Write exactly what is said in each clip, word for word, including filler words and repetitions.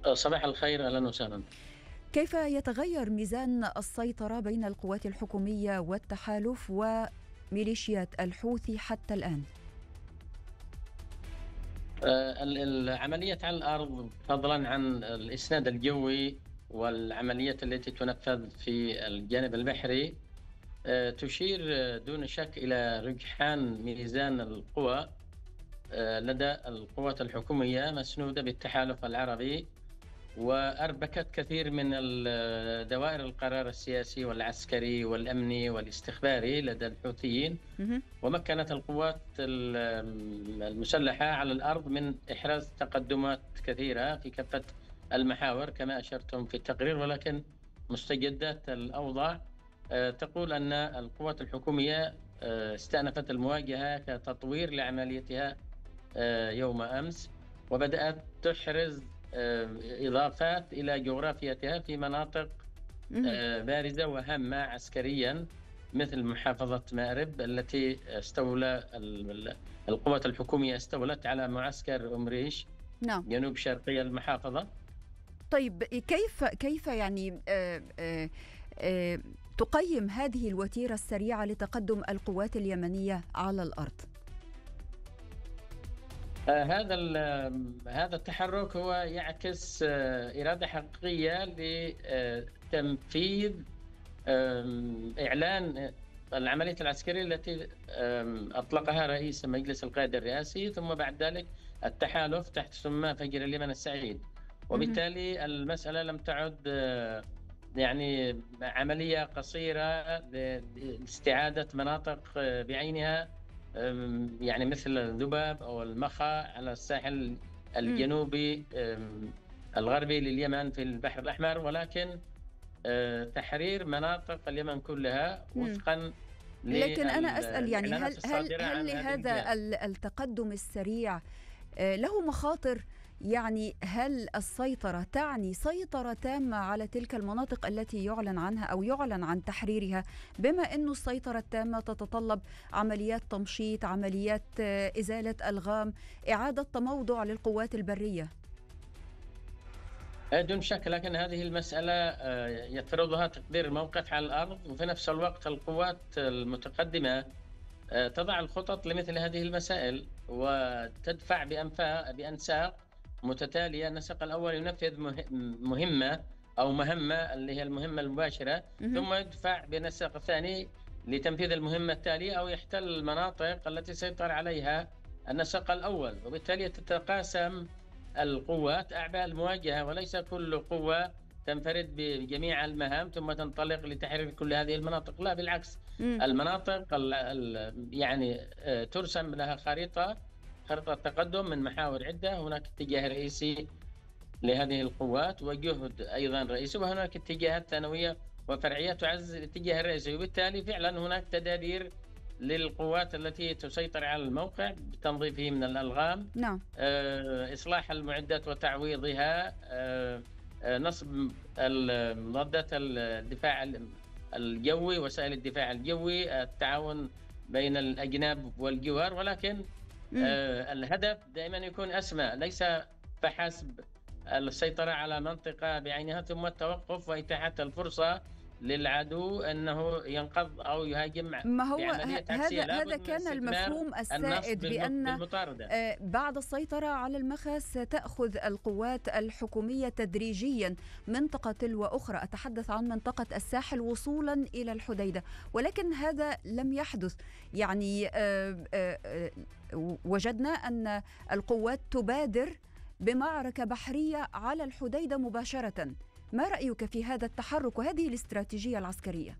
صباح الخير، أهلا وسهلا. كيف يتغير ميزان السيطرة بين القوات الحكومية والتحالف وميليشيات الحوثي حتى الآن؟ آه، ال- العملية على الأرض فضلا عن الإسناد الجوي والعمليات التي تنفذ في الجانب البحري آه، تشير آه، دون شك إلى رجحان ميزان القوى آه، لدى القوات الحكومية مسنودة بالتحالف العربي، وأربكت كثير من ال- دوائر القرار السياسي والعسكري والأمني والاستخباري لدى الحوثيين، مهم. ومكنت القوات ال- المسلحة على الأرض من إحراز تقدمات كثيرة في كافة المحاور كما أشرتم في التقرير. ولكن مستجدات الأوضاع آه، تقول أن القوات الحكومية آه، استأنفت المواجهة كتطوير لعمليتها آه، يوم أمس، وبدأت تحرز آه، إضافات إلى جغرافيتها في مناطق مهم. آه، بارزة وهامة عسكريا، مثل محافظة مأرب التي استولى ال- القوات الحكومية استولت على معسكر أم ريش نعم. جنوب شرقي المحافظة. طيب كيف كيف يعني آه، آه، آه، تقيم هذه الوتيرة السريعة لتقدم القوات اليمنية على الأرض؟ آه، هذا ال- هذا التحرك هو يعكس آه، إرادة حقيقية لتنفيذ آم، إعلان العملية العسكرية التي آم، أطلقها رئيس مجلس القائد الرئاسي، ثم بعد ذلك التحالف تحت سماه فجر اليمن السعيد. مهم. وبالتالي المسألة لم تعد آه، يعني عملية قصيرة لاستعادة مناطق آه، بعينها، آم، يعني مثل الذباب أو المخا على الساحل مم. الجنوبي آم، الغربي لليمن في البحر الأحمر، ولكن آه، تحرير مناطق اليمن كلها مم. وفقا لكن أنا أسأل، يعني للإعلانات هل هل الصادرة هل عن هذه لهذا الجهات. ال- التقدم السريع آه، له مخاطر؟ يعني هل السيطرة تعني سيطرة تامة على تلك المناطق التي يعلن عنها أو يعلن عن تحريرها، بما أن السيطرة التامة تتطلب عمليات تمشيط، عمليات آه، إزالة ألغام، إعادة تموضع للقوات البرية؟ آه، دون شك، لكن هذه المسألة آه، يفترضها تقدير الموقف على الأرض، وفي نفس الوقت القوات المتقدمة آه، تضع الخطط لمثل هذه المسائل وتدفع بأنفا بأنساق متتالية. النسق الأول ينفذ مه- مهمة أو مهمة اللي هي المهمة المباشرة، مهم. ثم يدفع بنسق ثاني لتنفيذ المهمة التالية أو يحتل المناطق التي سيطر عليها النسق الأول. وبالتالي تتقاسم القوات أعباء المواجهة، وليس كل قوة تنفرد بجميع المهام ثم تنطلق لتحرير كل هذه المناطق. لا، بالعكس، مم. المناطق ال ال يعني آه، ترسم لها خريطة خريطة تقدم من محاور عدة. هناك اتجاه رئيسي لهذه القوات وجهد أيضا رئيسي، وهناك اتجاهات ثانوية وفرعية تعزز الاتجاه الرئيسي. وبالتالي فعلا هناك تدابير للقوات التي تسيطر على الموقع بتنظيفه من الألغام، نعم. آه، إصلاح المعدات وتعويضها، آه، آه، نصب ال- مضادات الدفاع الجوي، وسائل الدفاع الجوي، التعاون بين الأجناب والجوار. ولكن مم. آه، الهدف دائما يكون أسمى، ليس فحسب السيطرة على منطقة بعينها ثم التوقف وإتاحة الفرصة للعدو أنه ينقض أو يهاجم ما هو ه- بعملية عكسية. هذا هذا لابد من كان استثمار المفهوم النصب السائد، بالم- بأن بالمطاردة. آه، بعد السيطرة على المخا ستأخذ القوات الحكومية تدريجيا منطقة تلو أخرى، أتحدث عن منطقة الساحل وصولا إلى الحديدة، ولكن هذا لم يحدث. يعني آه، آه، آه، وجدنا أن القوات تبادر بمعركة بحرية على الحديدة مباشرة. ما رأيك في هذا التحرك وهذه الاستراتيجية العسكرية؟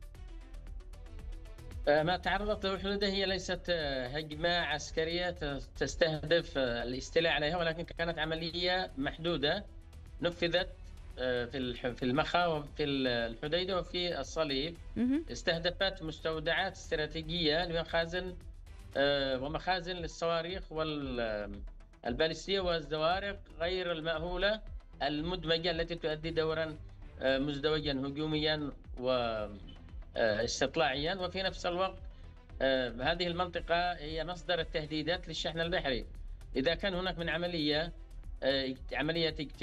ما تعرضت له الحدود هي ليست آه، هجمة عسكرية ت- تستهدف آه، الاستيلاء عليها، ولكن كانت عملية محدودة نفذت آه، في الح- في المخا وفي ال- الحديدة وفي الصليب. مهم. استهدفت مستودعات استراتيجية لمخازن آه، ومخازن للصواريخ والبالستية والزوارق غير المأهولة المدمجة التي تؤدي دورا آه، مزدوجا هجوميا واستطلاعيا. وفي نفس الوقت آه، هذه المنطقة هي مصدر التهديدات للشحن البحري. إذا كان هناك من عملية آه، عملية